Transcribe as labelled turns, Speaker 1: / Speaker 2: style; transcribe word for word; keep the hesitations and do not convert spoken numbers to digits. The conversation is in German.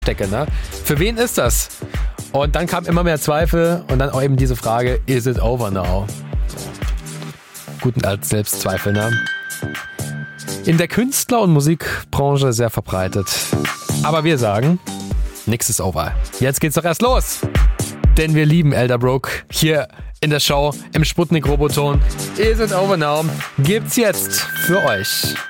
Speaker 1: stecke, ne? Für wen ist das? Und dann kam immer mehr Zweifel und dann auch eben diese Frage, is it over now? Guten als Selbstzweifel, ne? In der Künstler- und Musikbranche sehr verbreitet. Aber wir sagen, nix ist over. Jetzt geht's doch erst los. Denn wir lieben Elderbrook hier in der Show im Sputnik Roboton. Is it over now? Gibt's jetzt für euch.